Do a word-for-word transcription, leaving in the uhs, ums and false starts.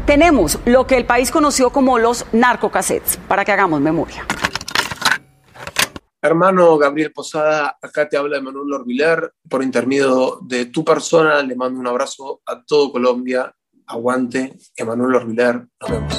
tenemos lo que el país conoció como los narcocassettes, para que hagamos memoria. Hermano Gabriel Posada, acá te habla Emanuel Orbiler. Por intermedio de tu persona, le mando un abrazo a todo Colombia. Aguante, Emanuel Orbiler. Nos vemos.